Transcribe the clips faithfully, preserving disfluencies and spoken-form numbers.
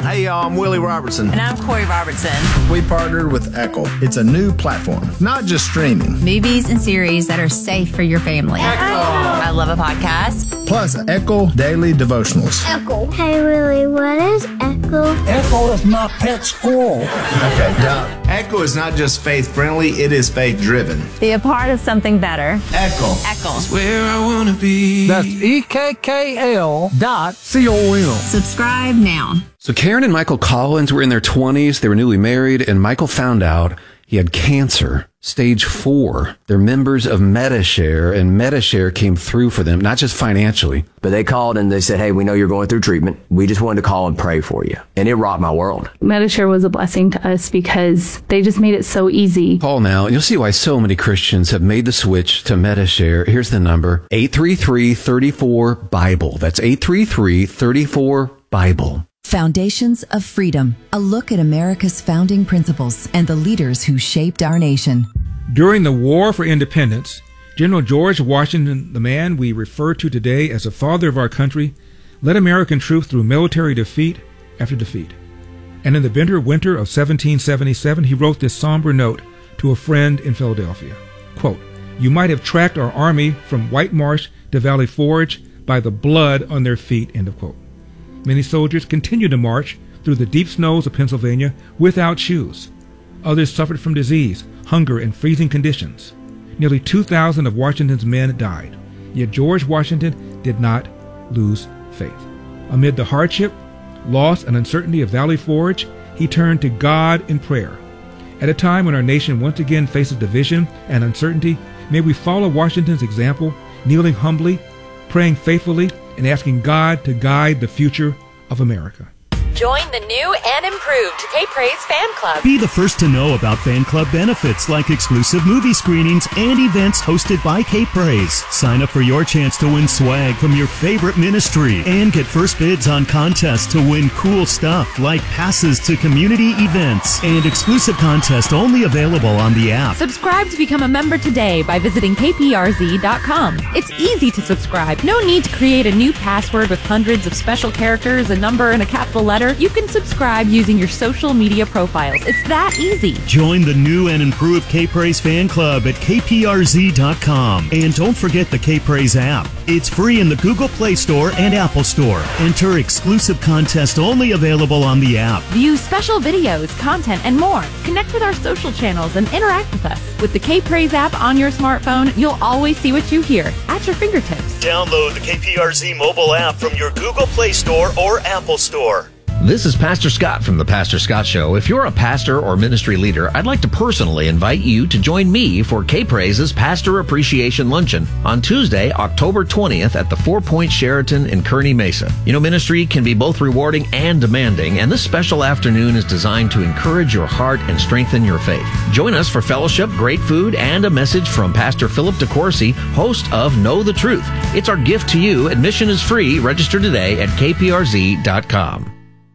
Hey, y'all, I'm Willie Robertson. And I'm Corey Robertson. We partnered with Echo. It's a new platform, not just streaming. Movies and series that are safe for your family. Echo. I love a podcast. Plus, Echo Daily Devotionals. Echo. Hey, Willie, what is Echo? Echo is my pet squirrel. Okay, now, Echo is not just faith-friendly, it is faith-driven. Be a part of something better. Echo. Echo. It's where I want to be. That's E K K L dot C O M. Subscribe now. So Karen and Michael Collins were in their twenties. They were newly married, and Michael found out he had cancer, stage four. They're members of Medi-Share, and Medi-Share came through for them, not just financially. But they called and they said, hey, we know you're going through treatment. We just wanted to call and pray for you. And it rocked my world. Medi-Share was a blessing to us because they just made it so easy. Call now, and you'll see why so many Christians have made the switch to Medi-Share. Here's the number, eight three three, three four, BIBLE. That's eight three three, three four, BIBLE. Foundations of Freedom, a look at America's founding principles and the leaders who shaped our nation. During the War for Independence, General George Washington, the man we refer to today as the father of our country, led American troops through military defeat after defeat. And in the bitter winter of seventeen seventy-seven, he wrote this somber note to a friend in Philadelphia. Quote, "You might have tracked our army from White Marsh to Valley Forge by the blood on their feet," end of quote. Many soldiers continued to march through the deep snows of Pennsylvania without shoes. Others suffered from disease, hunger, and freezing conditions. Nearly two thousand of Washington's men died. Yet George Washington did not lose faith. Amid the hardship, loss, and uncertainty of Valley Forge, he turned to God in prayer. At a time when our nation once again faces division and uncertainty, may we follow Washington's example, kneeling humbly, praying faithfully, and asking God to guide the future of America. Join the new and improved K-Praise Fan Club. Be the first to know about fan club benefits like exclusive movie screenings and events hosted by K-Praise. Sign up for your chance to win swag from your favorite ministry and get first bids on contests to win cool stuff like passes to community events and exclusive contests only available on the app. Subscribe to become a member today by visiting K P R Z dot com. It's easy to subscribe. No need to create a new password with hundreds of special characters, a number, and a capital letter. You can subscribe using your social media profiles. It's that easy. Join the new and improved K-Praise fan club at K P R Z dot com. And don't forget the K-Praise app. It's free in the Google Play Store and Apple Store. Enter exclusive contest only available on the app. View special videos, content, and more. Connect with our social channels and interact with us. With the K-Praise app on your smartphone, you'll always see what you hear at your fingertips. Download the K P R Z mobile app from your Google Play Store or Apple Store. This is Pastor Scott from The Pastor Scott Show. If you're a pastor or ministry leader, I'd like to personally invite you to join me for K-Praise's Pastor Appreciation Luncheon on Tuesday, October twentieth at the Four Point Sheraton in Kearney Mesa. You know, ministry can be both rewarding and demanding, and this special afternoon is designed to encourage your heart and strengthen your faith. Join us for fellowship, great food, and a message from Pastor Philip DeCourcy, host of Know the Truth. It's our gift to you. Admission is free. Register today at K P R Z dot com.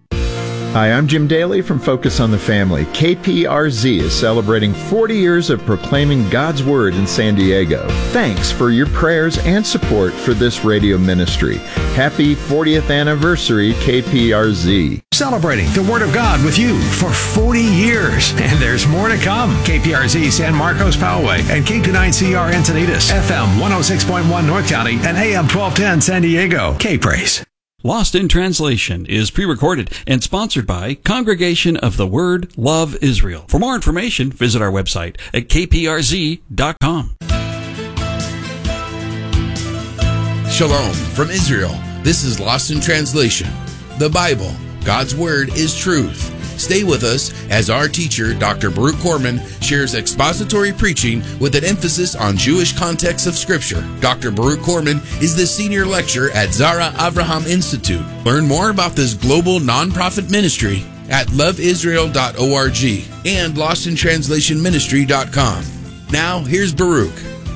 Hi, I'm Jim Daly from Focus on the Family. K P R Z is celebrating forty years of proclaiming God's Word in San Diego. Thanks for your prayers and support for this radio ministry. Happy fortieth anniversary, K P R Z. Celebrating the Word of God with you for forty years. And there's more to come. K P R Z San Marcos Poway and K twenty-nine C R Encinitas, F M one oh six point one North County and A M twelve ten San Diego. K-Praise. Lost in Translation is pre-recorded and sponsored by Congregation of the Word Love Israel. For more information, visit our website at K P R Z dot com. Shalom from Israel. This is Lost in Translation. The Bible, God's Word, is truth. Stay with us as our teacher, Doctor Baruch Korman, shares expository preaching with an emphasis on Jewish context of Scripture. Doctor Baruch Korman is the senior lecturer at Zara Avraham Institute. Learn more about this global nonprofit ministry at love israel dot org and lost in translation ministry dot com. Now, here's Baruch.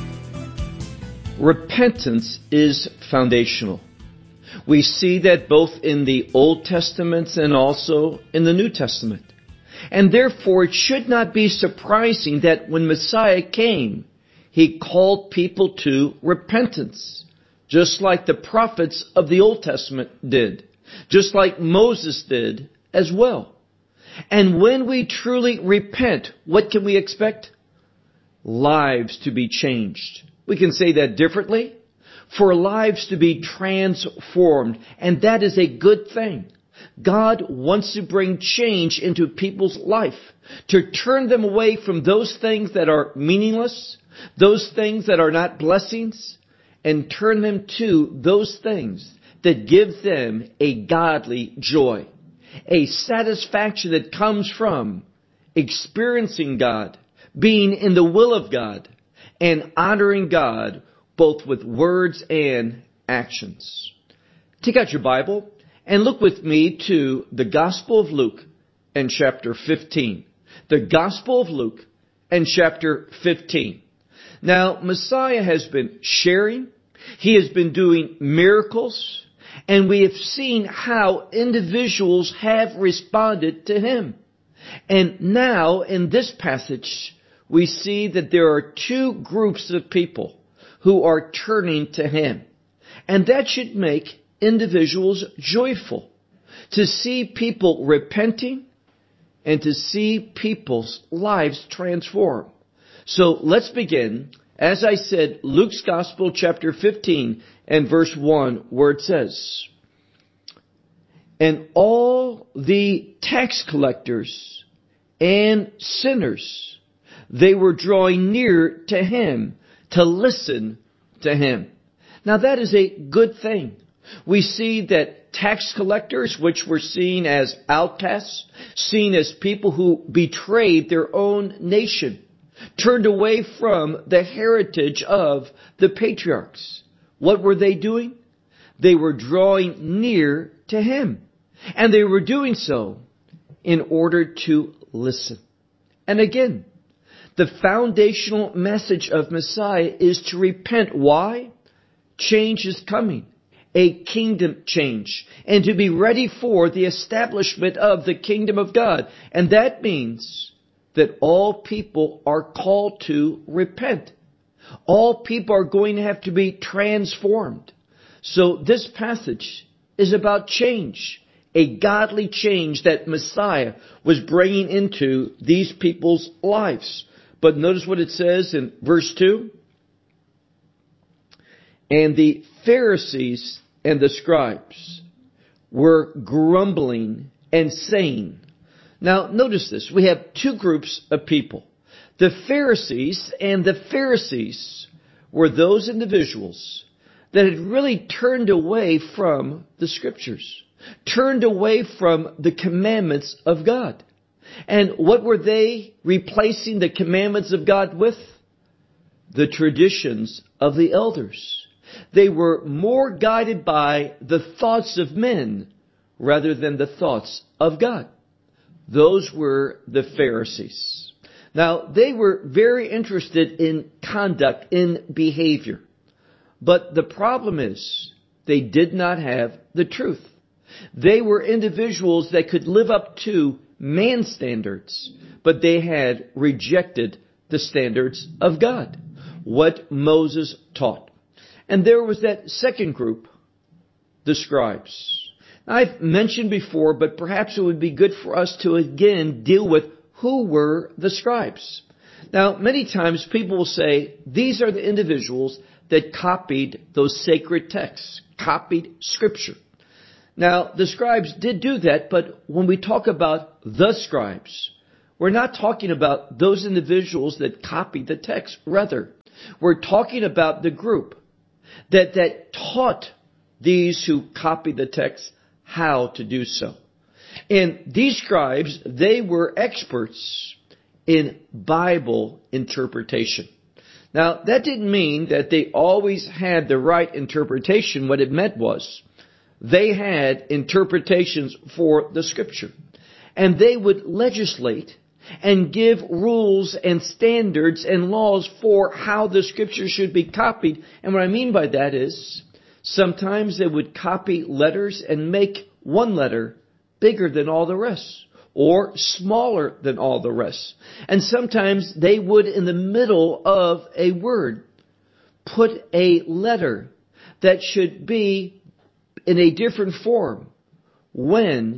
Repentance is foundational. We see that both in the Old Testament and also in the New Testament. And therefore, it should not be surprising that when Messiah came, He called people to repentance, just like the prophets of the Old Testament did, just like Moses did, as well. And when we truly repent, what can we expect? Lives to be changed. We can say that differently. For lives to be transformed. And that is a good thing. God wants to bring change into people's life. To turn them away from those things that are meaningless. Those things that are not blessings. And turn them to those things that give them a godly joy. A satisfaction that comes from experiencing God, being in the will of God, and honoring God both with words and actions. Take out your Bible and look with me to the Gospel of Luke and chapter fifteen. The Gospel of Luke and chapter fifteen. Now, Messiah has been sharing. He has been doing miracles. And we have seen how individuals have responded to Him. And now, in this passage, we see that there are two groups of people who are turning to Him. And that should make individuals joyful. To see people repenting and to see people's lives transform. So let's begin. As I said, Luke's Gospel, chapter fifteen and verse one, where it says, "And all the tax collectors and sinners, they were drawing near to Him to listen to Him." Now that is a good thing. We see that tax collectors, which were seen as outcasts, seen as people who betrayed their own nation, turned away from the heritage of the patriarchs. What were they doing? They were drawing near to Him. And they were doing so in order to listen. And again, the foundational message of Messiah is to repent. Why? Change is coming. A kingdom change. And to be ready for the establishment of the kingdom of God. And that means that all people are called to repent. All people are going to have to be transformed. So this passage is about change. A godly change that Messiah was bringing into these people's lives. But notice what it says in verse two. "And the Pharisees and the scribes were grumbling and saying." Now, notice this. We have two groups of people. The Pharisees, and the Pharisees were those individuals that had really turned away from the Scriptures, turned away from the commandments of God. And what were they replacing the commandments of God with? The traditions of the elders. They were more guided by the thoughts of men rather than the thoughts of God. Those were the Pharisees. Now, they were very interested in conduct, in behavior. But the problem is, they did not have the truth. They were individuals that could live up to man's standards, but they had rejected the standards of God, what Moses taught. And there was that second group, the scribes. I've mentioned before, but perhaps it would be good for us to again deal with who were the scribes. Now, many times people will say, these are the individuals that copied those sacred texts, copied Scripture. Now, the scribes did do that, but when we talk about the scribes, we're not talking about those individuals that copied the text. Rather, we're talking about the group that, that taught these who copied the text how to do so. And these scribes, they were experts in Bible interpretation. Now, that didn't mean that they always had the right interpretation. What it meant was they had interpretations for the Scripture. And they would legislate and give rules and standards and laws for how the Scripture should be copied. And what I mean by that is sometimes they would copy letters and make one letter bigger than all the rest, or smaller than all the rest. And sometimes they would, in the middle of a word, put a letter that should be in a different form when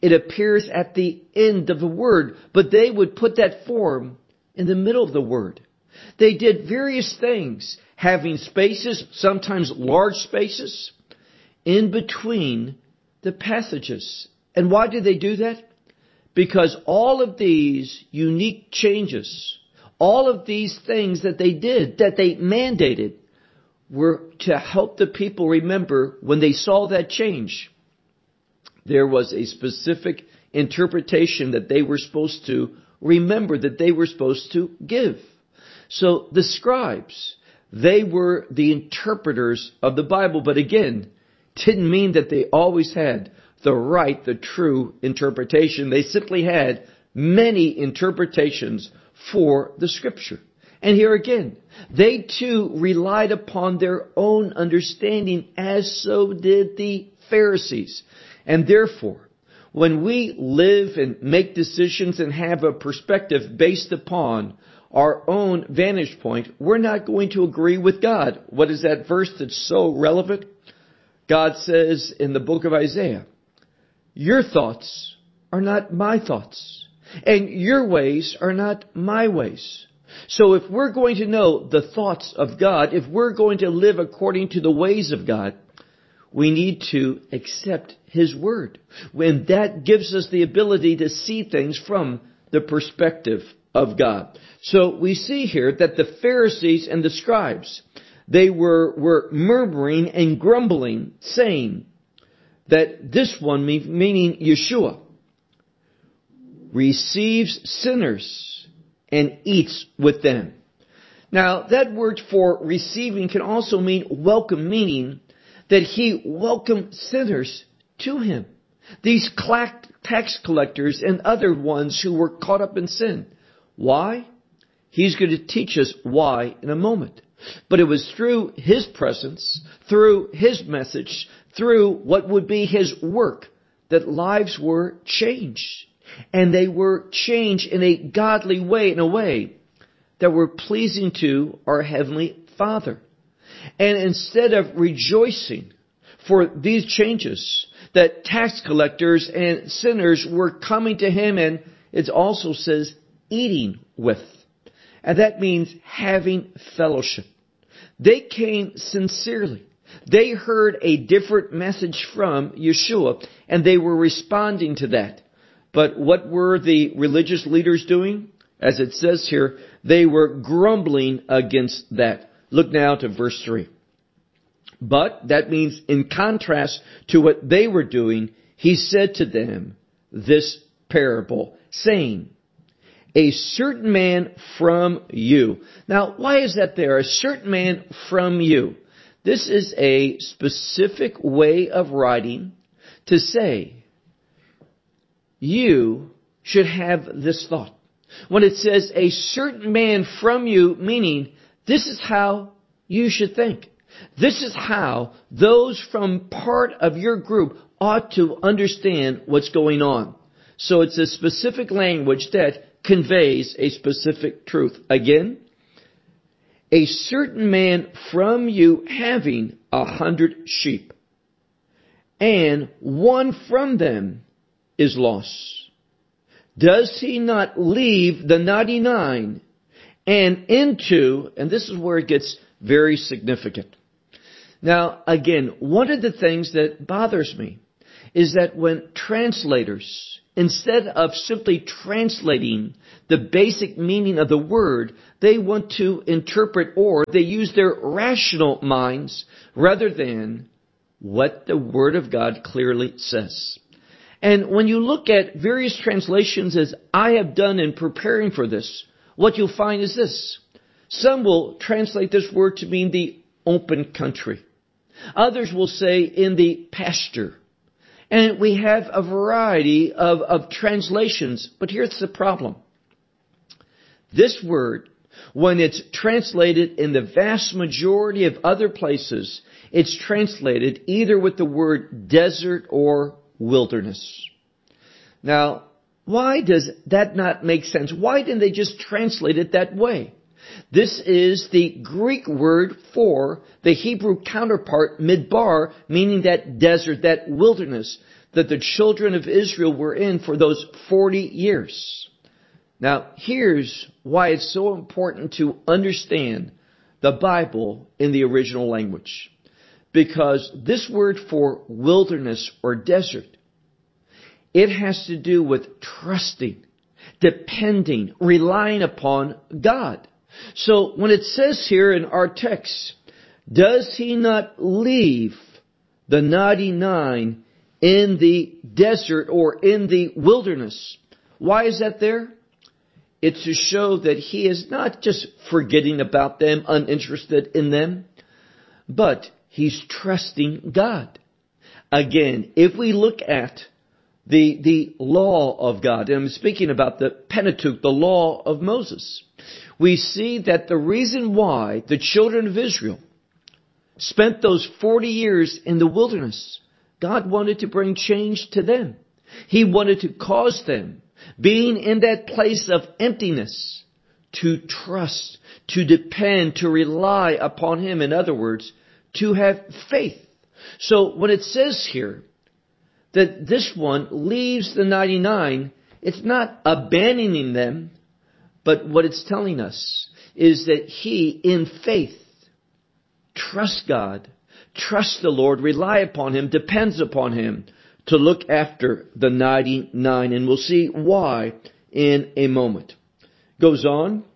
it appears at the end of the word, but they would put that form in the middle of the word. They did various things, having spaces, sometimes large spaces, in between the passages. And why did they do that? Because all of these unique changes, all of these things that they did, that they mandated, were to help the people remember when they saw that change, there was a specific interpretation that they were supposed to remember, that they were supposed to give. So the scribes, they were the interpreters of the Bible, but again, didn't mean that they always had the right, the true interpretation. They simply had many interpretations for the Scripture. And here again, they too relied upon their own understanding, as so did the Pharisees. And therefore, when we live and make decisions and have a perspective based upon our own vantage point, we're not going to agree with God. What is that verse that's so relevant? God says in the book of Isaiah, your thoughts are not my thoughts, and your ways are not my ways. So if we're going to know the thoughts of God, if we're going to live according to the ways of God, we need to accept His Word. And that gives us the ability to see things from the perspective of God. So we see here that the Pharisees and the scribes, they were, were murmuring and grumbling, saying that this one, meaning Yeshua, receives sinners and eats with them. Now, that word for receiving can also mean welcome, meaning that He welcomed sinners to Him. These tax collectors and other ones who were caught up in sin. Why? He's going to teach us why in a moment. But it was through His presence, through His message, through what would be His work, that lives were changed. And they were changed in a godly way, in a way that were pleasing to our Heavenly Father. And instead of rejoicing for these changes, that tax collectors and sinners were coming to Him, and it also says eating with. And that means having fellowship. They came sincerely. They heard a different message from Yeshua, and they were responding to that. But what were the religious leaders doing? As it says here, they were grumbling against that. Look now to verse three. But that means in contrast to what they were doing, He said to them this parable, saying, a certain man from you. Now, why is that there? A certain man from you. This is a specific way of writing to say, you should have this thought. When it says a certain man from you, meaning this is how you should think. This is how those from part of your group ought to understand what's going on. So it's a specific language that conveys a specific truth. Again, a certain man from you having a hundred sheep, and one from them is lost. Does he not leave the ninety-nine and into, and this is where it gets very significant. Now, again, one of the things that bothers me is that when translators, instead of simply translating the basic meaning of the word, they want to interpret, or they use their rational minds rather than what the Word of God clearly says. And when you look at various translations, as I have done in preparing for this, what you'll find is this. Some will translate this word to mean the open country. Others will say in the pasture. And we have a variety of, of translations, but here's the problem. This word, when it's translated in the vast majority of other places, it's translated either with the word desert or wilderness. Now, why does that not make sense? Why didn't they just translate it that way? This is the Greek word for the Hebrew counterpart, midbar, meaning that desert, that wilderness. that the children of Israel were in for those forty years. Now, here's why it's so important to understand the Bible in the original language. Because this word for wilderness or desert, it has to do with trusting, depending, relying upon God. So when it says here in our text, does he not leave the ninety-nine in the desert or in the wilderness? Why is that there? It's to show that he is not just forgetting about them, uninterested in them, but he's trusting God. Again, if we look at the, the law of God, and I'm speaking about the Pentateuch, the law of Moses, we see that the reason why the children of Israel spent those forty years in the wilderness, God wanted to bring change to them. He wanted to cause them, being in that place of emptiness, to trust, to depend, to rely upon Him. In other words, to have faith. So when it says here that this one leaves the ninety-nine, it's not abandoning them, but what it's telling us is that he, in faith, trusts God, trusts the Lord, rely upon Him, depends upon Him to look after the ninety-nine. And we'll see why in a moment. Goes on.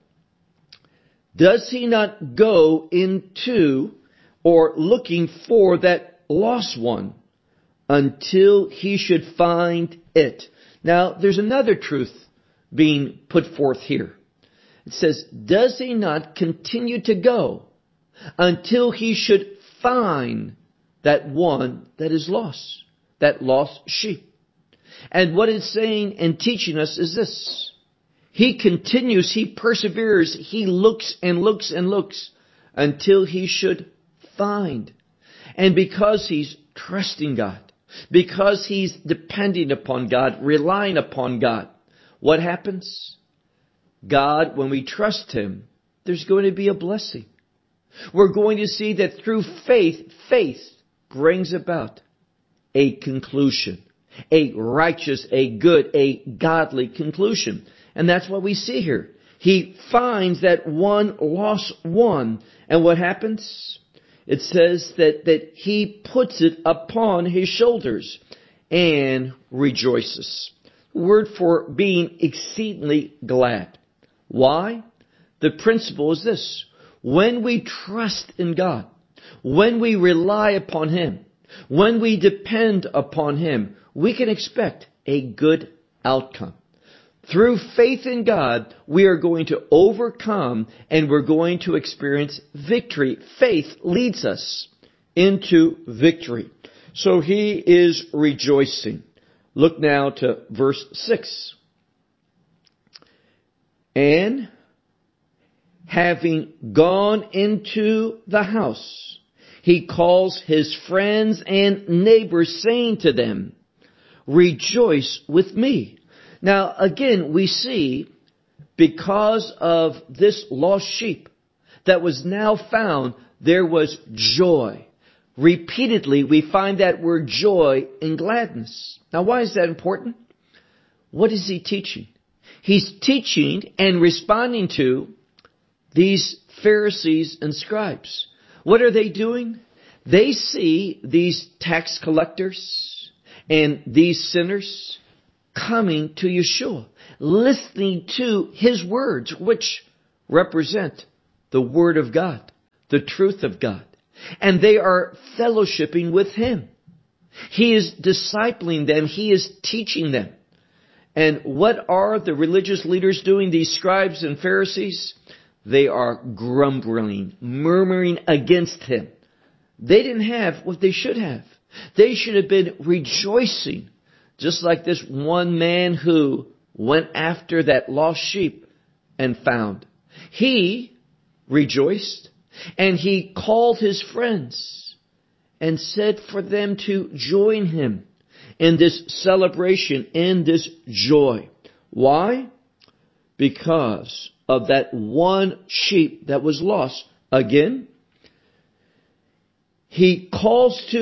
Does he not go into or looking for that lost one until he should find it? Now, there's another truth being put forth here. It says, does he not continue to go until he should find that one that is lost, that lost sheep? And what it's saying and teaching us is this. He continues, he perseveres, he looks and looks and looks until he should find. And because he's trusting God, because he's depending upon God, relying upon God, what happens? God, when we trust Him, there's going to be a blessing. We're going to see that through faith, faith brings about a conclusion, a righteous, a good, a godly conclusion. And that's what we see here. He finds that one lost one. And what happens? It says that, that he puts it upon his shoulders and rejoices. Word for being exceedingly glad. Why? The principle is this. When we trust in God, when we rely upon Him, when we depend upon Him, we can expect a good outcome. Through faith in God, we are going to overcome and we're going to experience victory. Faith leads us into victory. So he is rejoicing. Look now to verse six. And having gone into the house, he calls his friends and neighbors, saying to them, rejoice with me. Now, again, we see, because of this lost sheep that was now found, there was joy. Repeatedly, we find that word joy and gladness. Now, why is that important? What is he teaching? He's teaching and responding to these Pharisees and scribes. What are they doing? They see these tax collectors and these sinners coming to Yeshua, listening to His words, which represent the Word of God, the truth of God. And they are fellowshipping with Him. He is discipling them. He is teaching them. And what are the religious leaders doing, these scribes and Pharisees? They are grumbling, murmuring against Him. They didn't have what they should have. They should have been rejoicing, just like this one man who went after that lost sheep and found. He rejoiced, and he called his friends and said for them to join him in this celebration, in this joy. Why? Because of that one sheep that was lost. Again, he calls to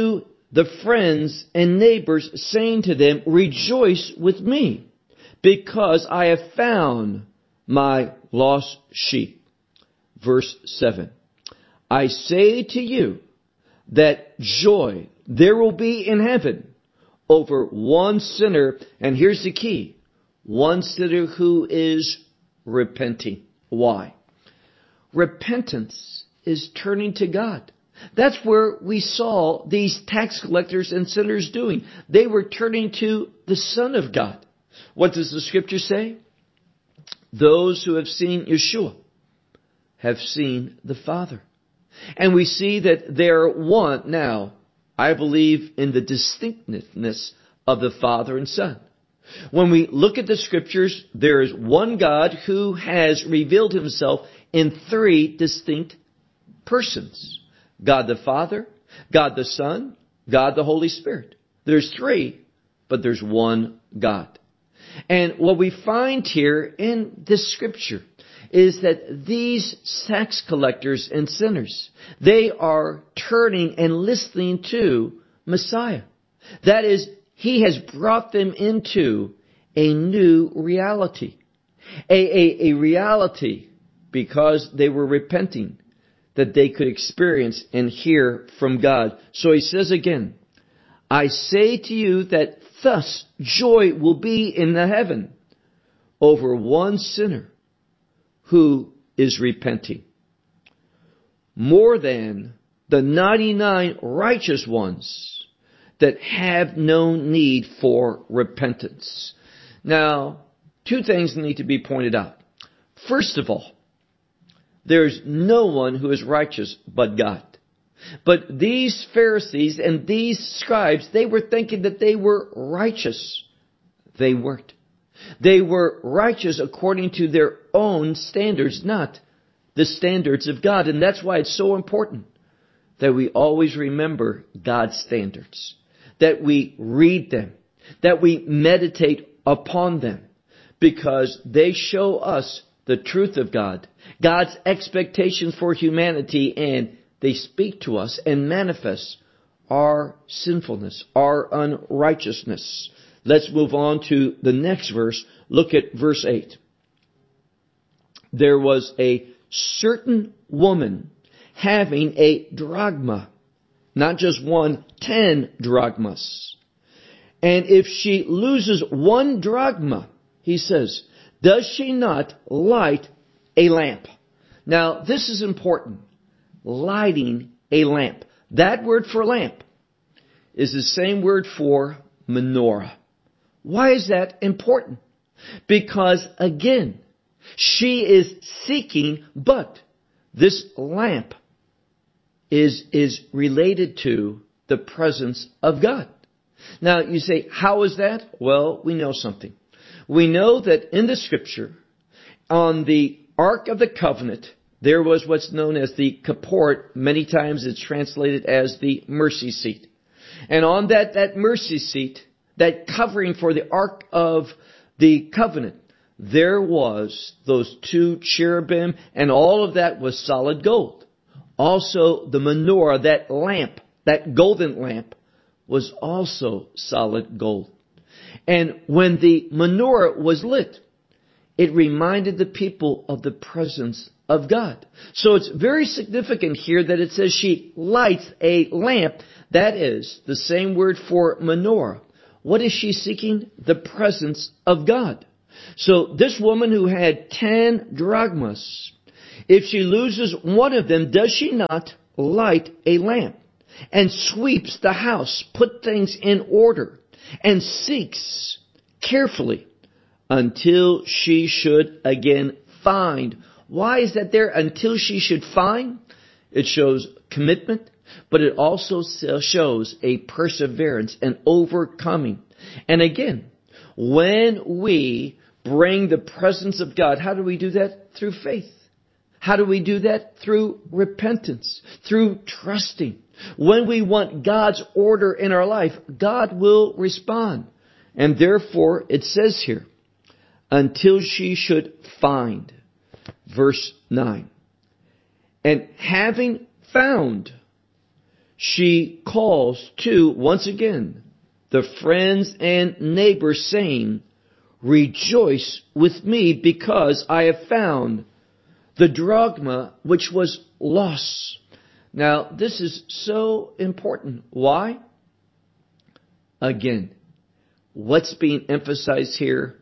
the friends and neighbors, saying to them, rejoice with me, because I have found my lost sheep. Verse seven. I say to you that joy there will be in heaven over one sinner, and here's the key, one sinner who is repenting. Why? Repentance is turning to God. That's where we saw these tax collectors and sinners doing. They were turning to the Son of God. What does the scripture say? Those who have seen Yeshua have seen the Father. And we see that they're one now, I believe, in the distinctness of the Father and Son. When we look at the scriptures, there is one God who has revealed himself in three distinct persons. God the Father, God the Son, God the Holy Spirit. There's three, but there's one God. And what we find here in this scripture is that these tax collectors and sinners, they are turning and listening to Messiah. That is, he has brought them into a new reality. A, a, a reality because they were repenting, that they could experience and hear from God. So he says again, I say to you that thus joy will be in the heaven over one sinner who is repenting, more than the ninety-nine righteous ones that have no need for repentance. Now, two things need to be pointed out. First of all, there's no one who is righteous but God. But these Pharisees and these scribes, they were thinking that they were righteous. They weren't. They were righteous according to their own standards, not the standards of God. And that's why it's so important that we always remember God's standards, that we read them, that we meditate upon them, because they show us the truth of God, God's expectations for humanity, and they speak to us and manifest our sinfulness, our unrighteousness. Let's move on to the next verse. Look at verse eight. There was a certain woman having a drachma, not just one, ten drachmas. And if she loses one drachma, he says, does she not light a lamp? Now, this is important. Lighting a lamp. That word for lamp is the same word for menorah. Why is that important? Because, again, she is seeking, but this lamp is, is related to the presence of God. Now, you say, how is that? Well, we know something. We know that in the scripture, on the Ark of the Covenant, there was what's known as the kaport. Many times it's translated as the mercy seat. And on that, that mercy seat, that covering for the Ark of the Covenant, there was those two cherubim, and all of that was solid gold. Also, the menorah, that lamp, that golden lamp, was also solid gold. And when the menorah was lit, it reminded the people of the presence of God. So it's very significant here that it says she lights a lamp. That is the same word for menorah. What is she seeking? The presence of God. So this woman who had ten drachmas, if she loses one of them, does she not light a lamp and sweeps the house, put things in order, and seeks carefully until she should again find? Why is that there? Until she should find? It shows commitment, but it also shows a perseverance, an overcoming. And again, when we bring the presence of God, how do we do that? Through faith. How do we do that? Through repentance, through trusting. When we want God's order in our life, God will respond. And therefore, it says here, until she should find. Verse nine. And having found, she calls to, once again, the friends and neighbors, saying, rejoice with me because I have found the drachma which was lost. Now, this is so important. Why? Again, what's being emphasized here?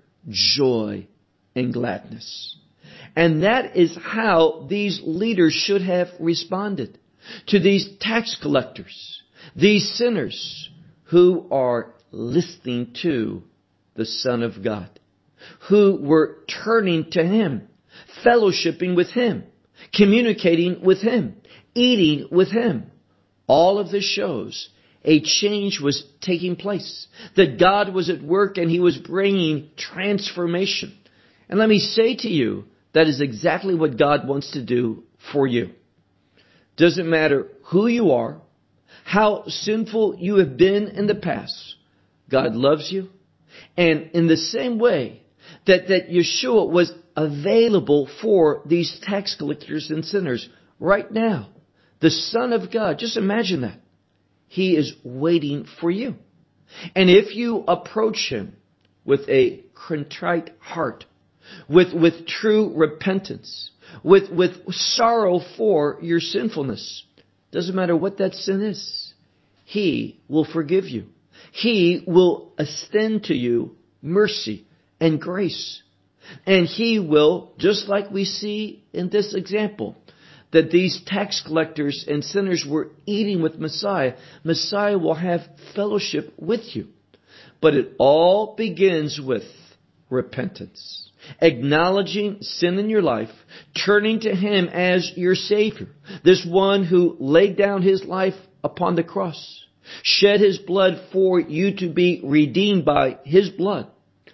Joy and gladness. And that is how these leaders should have responded to these tax collectors, these sinners who are listening to the Son of God, who were turning to Him, fellowshipping with Him, communicating with Him, eating with Him. All of this shows a change was taking place, that God was at work and He was bringing transformation. And let me say to you, that is exactly what God wants to do for you. Doesn't matter who you are, how sinful you have been in the past, God loves you. And in the same way that, that Yeshua was available for these tax collectors and sinners right now, the Son of God, just imagine that. He is waiting for you. And if you approach Him with a contrite heart, with, with true repentance, with, with sorrow for your sinfulness, doesn't matter what that sin is, He will forgive you. He will extend to you mercy and grace. And He will, just like we see in this example, that these tax collectors and sinners were eating with Messiah, Messiah will have fellowship with you. But it all begins with repentance. Acknowledging sin in your life, turning to Him as your Savior. This one who laid down His life upon the cross, shed His blood for you to be redeemed by His blood,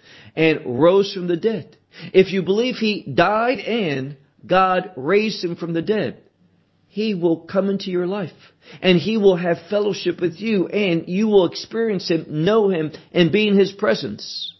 and rose from the dead. If you believe He died and God raised Him from the dead, He will come into your life and He will have fellowship with you, and you will experience Him, know Him, and be in His presence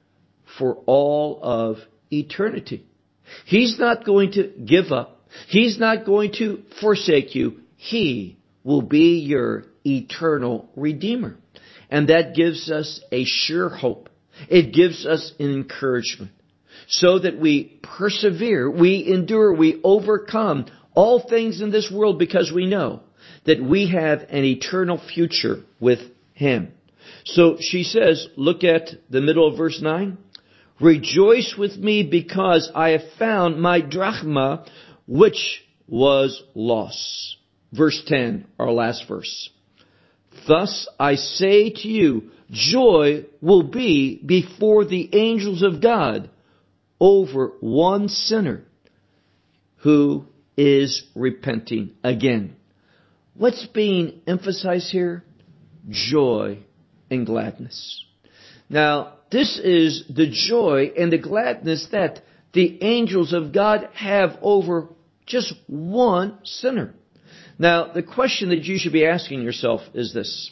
for all of eternity. He's not going to give up. He's not going to forsake you. He will be your eternal Redeemer. And that gives us a sure hope. It gives us an encouragement so that we persevere, we endure, we overcome all things in this world because we know that we have an eternal future with Him. So she says, look at the middle of verse nine. Rejoice with me because I have found my drachma which was lost. Verse ten, our last verse. Thus I say to you, joy will be before the angels of God over one sinner who is repenting again. What's being emphasized here? Joy and gladness. Now, this is the joy and the gladness that the angels of God have over just one sinner. Now, the question that you should be asking yourself is this.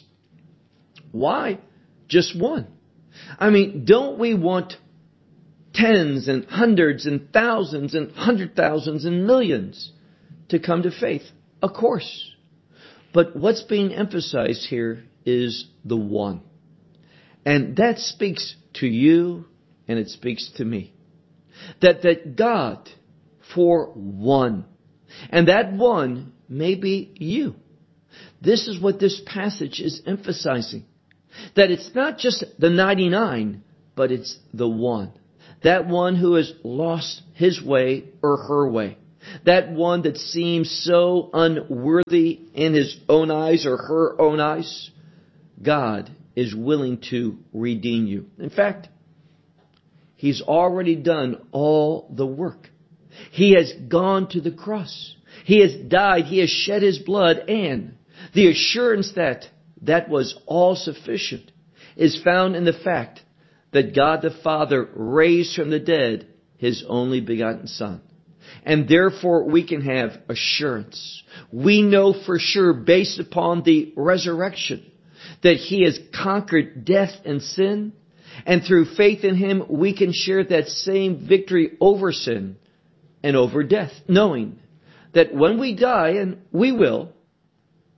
Why just one? I mean, don't we want tens and hundreds and thousands and hundred thousands and millions to come to faith? Of course. But what's being emphasized here is the one. And that speaks to you and it speaks to me. That, that God for one. And that one may be you. This is what this passage is emphasizing. That it's not just the ninety-nine, but it's the one. That one who has lost his way or her way. That one that seems so unworthy in his own eyes or her own eyes. God is willing to redeem you. In fact, He's already done all the work. He has gone to the cross. He has died. He has shed His blood. And the assurance that that was all sufficient is found in the fact that God the Father raised from the dead His only begotten Son. And therefore we can have assurance. We know for sure, based upon the resurrection, that He has conquered death and sin. And through faith in Him, we can share that same victory over sin and over death, knowing that when we die, and we will,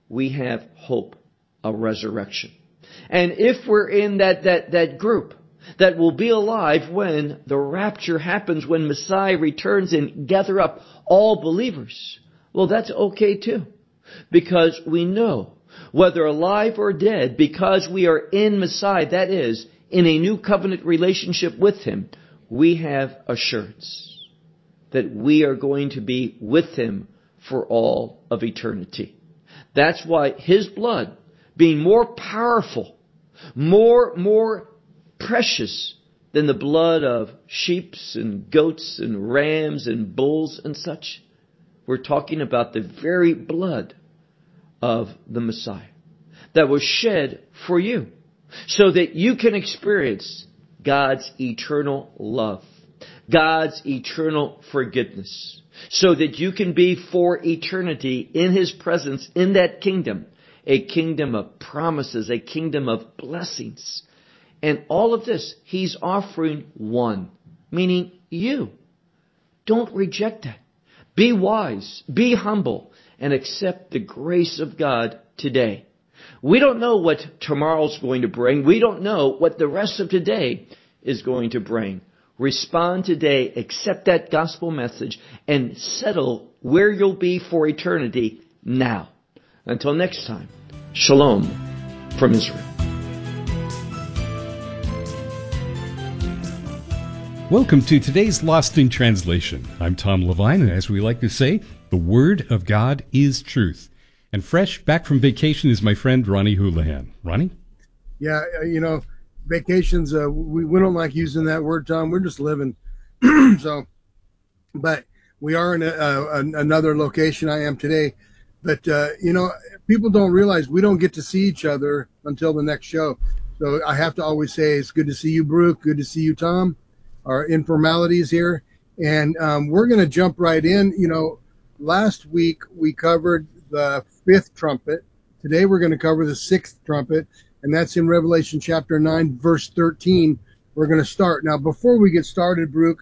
we have hope, a resurrection. And if we're in that, that, that group that will be alive when the rapture happens, when Messiah returns and gather up all believers, well, that's okay too. Because we know, whether alive or dead, because we are in Messiah, that is, in a new covenant relationship with Him, we have assurance that we are going to be with Him for all of eternity. That's why His blood, being more powerful, more, more precious than the blood of sheep and goats and rams and bulls and such, we're talking about the very blood of the Messiah that was shed for you so that you can experience God's eternal love, God's eternal forgiveness, so that you can be for eternity in His presence in that kingdom, a kingdom of promises, a kingdom of blessings. And all of this, He's offering one, meaning you. Don't reject that. Be wise, be humble, and accept the grace of God today. We don't know what tomorrow's going to bring. We don't know what the rest of today is going to bring. Respond today, accept that gospel message, and settle where you'll be for eternity now. Until next time, Shalom from Israel. Welcome to today's Lost in Translation. I'm Tom Levine, and as we like to say, the Word of God is truth. And fresh back from vacation is my friend Ronnie Houlihan. Ronnie? Yeah, you know, vacations, uh, we, we don't like using that word, Tom. We're just living. So, but we are in a, a, another location I am today. But, uh, you know, people don't realize we don't get to see each other until the next show. So I have to always say it's good to see you, Brooke. Good to see you, Tom. Our informalities here. And um, we're going to jump right in. You know, last week we covered the fifth trumpet. Today we're going to cover the sixth trumpet, and that's in Revelation chapter nine, verse thirteen. We're going to start. Now, before we get started, Brooke,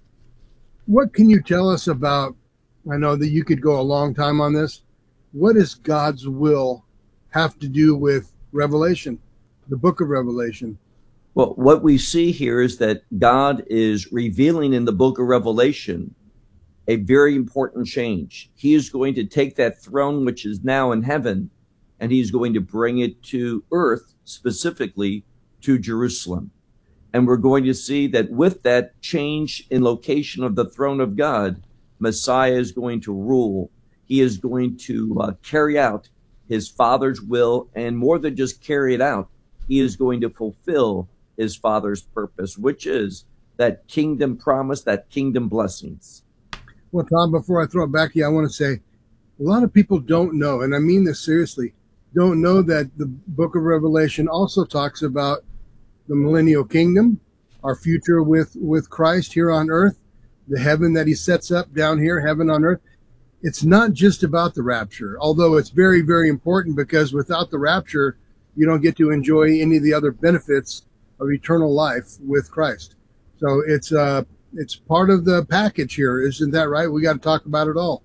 what can you tell us about, I know that you could go a long time on this, what does God's will have to do with Revelation, the book of Revelation? Well, what we see here is that God is revealing in the book of Revelation a very important change. He is going to take that throne which is now in heaven, and He's going to bring it to earth, specifically to Jerusalem. And we're going to see that with that change in location of the throne of God, Messiah is going to rule. He is going to uh, carry out His Father's will, and more than just carry it out, He is going to fulfill His Father's purpose, which is that kingdom promise, that kingdom blessings. Well, Tom, before I throw it back to you, I want to say a lot of people don't know, and I mean this seriously, don't know that the book of Revelation also talks about the millennial kingdom, our future with, with Christ here on earth, the heaven that He sets up down here, heaven on earth. It's not just about the rapture, although it's very, very important, because without the rapture, you don't get to enjoy any of the other benefits of eternal life with Christ. So it's uh it's part of the package here, isn't that right? We got to talk about it all.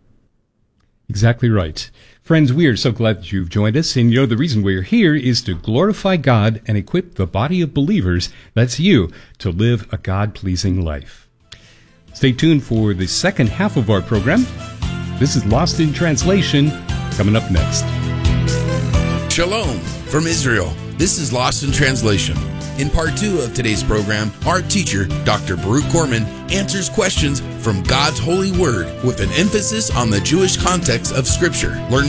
Exactly right. Friends, we are so glad that you've joined us, and you know the reason we're here is to glorify God and equip the body of believers, that's you, to live a God-pleasing life. Stay tuned for the second half of our program. This is Lost in Translation, coming up next. Shalom from Israel. This is Lost in Translation. In part two of today's program, our teacher, Doctor Baruch Korman, answers questions from God's holy word with an emphasis on the Jewish context of Scripture. Learn